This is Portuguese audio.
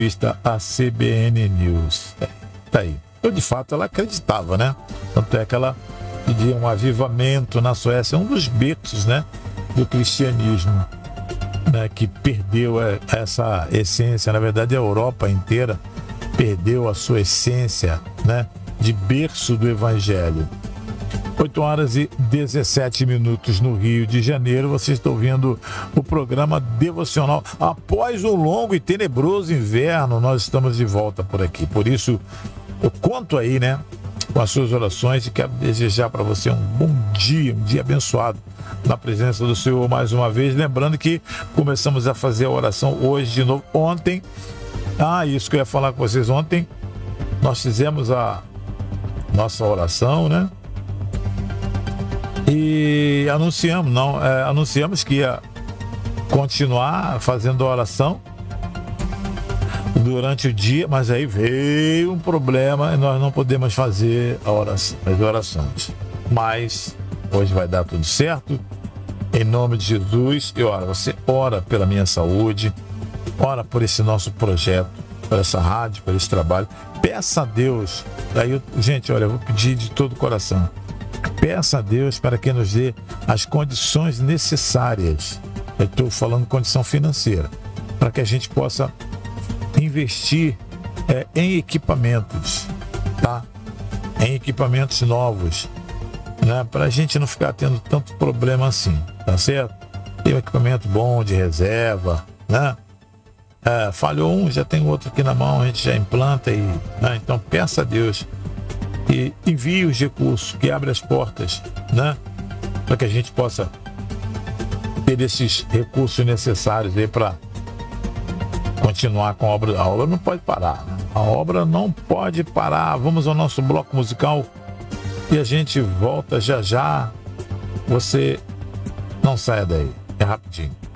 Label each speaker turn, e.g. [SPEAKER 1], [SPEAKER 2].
[SPEAKER 1] Vista a CBN News. Tá aí. Eu, de fato, ela acreditava, né? Tanto é que ela pedia um avivamento na Suécia, um dos berços, né, do cristianismo, né, que perdeu essa essência. Na verdade, a Europa inteira perdeu a sua essência, né, de berço do Evangelho. 8h17 no Rio de Janeiro. Vocês estão ouvindo o programa devocional. Após um longo e tenebroso inverno, nós estamos de volta por aqui. Por isso, eu conto aí, né, com as suas orações, e quero desejar para você um bom dia, um dia abençoado na presença do Senhor mais uma vez. Lembrando que começamos a fazer a oração hoje de novo. Ontem, isso que eu ia falar com vocês, ontem nós fizemos a nossa oração, né? E anunciamos que ia continuar fazendo a oração durante o dia, mas aí veio um problema e nós não podemos fazer as orações. Mas hoje vai dar tudo certo, em nome de Jesus. E ora, você ora pela minha saúde, ora por esse nosso projeto, por essa rádio, por esse trabalho. Peça a Deus, gente, olha, eu vou pedir de todo o coração, peça a Deus para que nos dê as condições necessárias. Eu estou falando condição financeira, para que a gente possa investir em equipamentos, tá? Em equipamentos novos, né? Para a gente não ficar tendo tanto problema assim, tá certo? Tem um equipamento bom de reserva, né? Falhou um, já tem outro aqui na mão, a gente já implanta né? Então peça a Deus e envie os recursos, que abra as portas, né? Para que a gente possa ter esses recursos necessários aí para continuar com a obra. A obra não pode parar, né? A obra não pode parar. Vamos ao nosso bloco musical e a gente volta já já. Você não saia daí, é rapidinho.